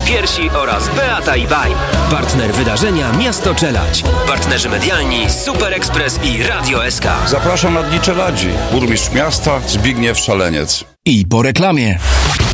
Piersi oraz Beata i Bajm. Partner wydarzenia Miasto Czeladź. Partnerzy medialni Super Express i Radio SK. Zapraszam na Dni Czeladzi. Burmistrz miasta Zbigniew Szaleniec. I po reklamie.